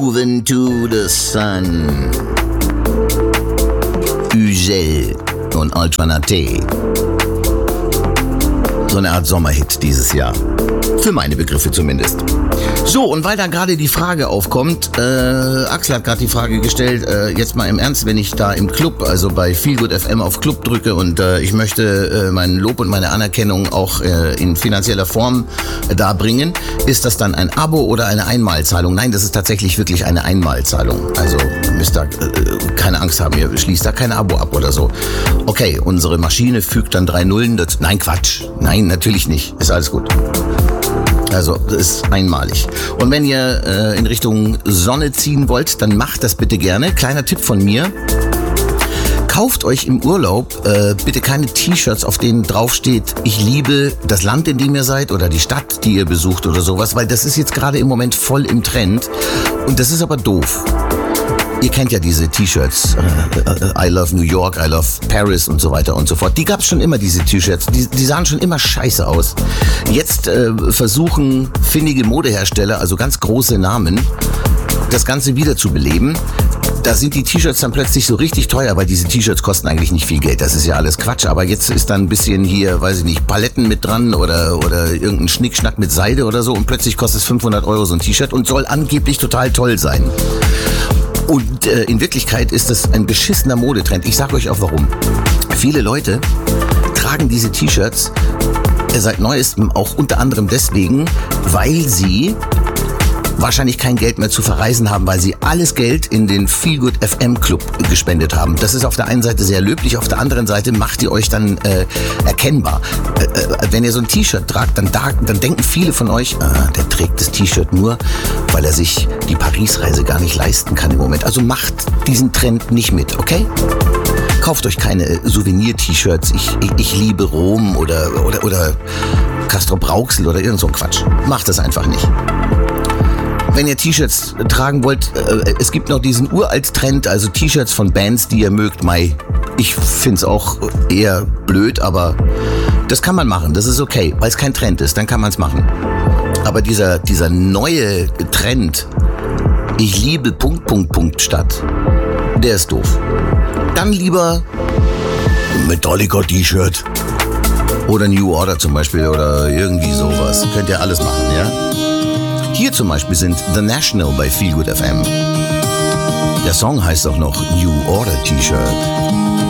Moving to the Sun. Ugel und Alternate. So eine Art Sommerhit dieses Jahr. Für meine Begriffe zumindest. So, und weil da gerade die Frage aufkommt, Axel hat gerade die Frage gestellt, jetzt mal im Ernst, wenn ich da im Club, also bei Feelgood FM auf Club drücke und ich möchte mein Lob und meine Anerkennung auch in finanzieller Form darbringen, ist das dann ein Abo oder eine Einmalzahlung? Nein, das ist tatsächlich wirklich eine Einmalzahlung. Also müsst ihr keine Angst haben, ihr schließt da kein Abo ab oder so. Okay, unsere Maschine fügt dann 3 Nullen dazu. Nein, Quatsch. Nein, natürlich nicht. Ist alles gut. Also, das ist einmalig. Und wenn ihr in Richtung Sonne ziehen wollt, dann macht das bitte gerne. Kleiner Tipp von mir. Kauft euch im Urlaub bitte keine T-Shirts, auf denen draufsteht, ich liebe das Land, in dem ihr seid oder die Stadt, die ihr besucht oder sowas, weil das ist jetzt gerade im Moment voll im Trend und das ist aber doof. Ihr kennt ja diese T-Shirts, I love New York, I love Paris und so weiter und so fort. Die gab's schon immer, diese T-Shirts. Die sahen schon immer scheiße aus. Jetzt versuchen findige Modehersteller, also ganz große Namen, das Ganze wieder zu beleben. Da sind die T-Shirts dann plötzlich so richtig teuer, weil diese T-Shirts kosten eigentlich nicht viel Geld. Das ist ja alles Quatsch. Aber jetzt ist dann ein bisschen hier, weiß ich nicht, Paletten mit dran oder irgendein Schnickschnack mit Seide oder so. Und plötzlich kostet es 500 € so ein T-Shirt und soll angeblich total toll sein. Und in Wirklichkeit ist das ein beschissener Modetrend. Ich sage euch auch warum. Viele Leute tragen diese T-Shirts seit neuestem auch unter anderem deswegen, weil sie wahrscheinlich kein Geld mehr zu verreisen haben, weil sie alles Geld in den Feelgood FM Club gespendet haben. Das ist auf der einen Seite sehr löblich, auf der anderen Seite macht ihr euch dann erkennbar. Wenn ihr so ein T-Shirt tragt, dann denken viele von euch, der trägt das T-Shirt nur, weil er sich die Paris-Reise gar nicht leisten kann im Moment. Also macht diesen Trend nicht mit, okay? Kauft euch keine Souvenir-T-Shirts, ich liebe Rom oder Castrop-Rauxel oder irgend so ein Quatsch. Macht das einfach nicht. Wenn ihr T-Shirts tragen wollt, es gibt noch diesen Uralt-Trend, also T-Shirts von Bands, die ihr mögt. Ich find's auch eher blöd, aber das kann man machen, das ist okay, weil es kein Trend ist, dann kann man es machen. Aber dieser neue Trend, ich liebe ... statt, der ist doof. Dann lieber Metallica-T-Shirt oder New Order zum Beispiel oder irgendwie sowas. Könnt ihr alles machen, ja? Hier zum Beispiel sind The National bei Feelgood FM. Der Song heißt auch noch New Order T-Shirt.